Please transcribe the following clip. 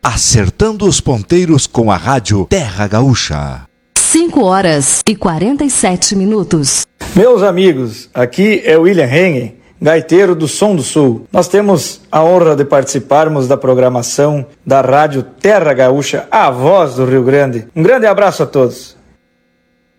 Acertando os ponteiros com a Rádio Terra Gaúcha. 5h47. Meus amigos, aqui é William Hengen, gaiteiro do Som do Sul. Nós temos a honra de participarmos da programação da Rádio Terra Gaúcha, a voz do Rio Grande. Um grande abraço a todos.